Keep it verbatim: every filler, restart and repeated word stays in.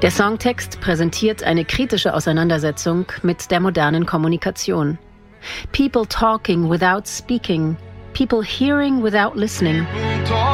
Der Songtext präsentiert eine kritische Auseinandersetzung mit der modernen Kommunikation. People talking without speaking, people hearing without listening.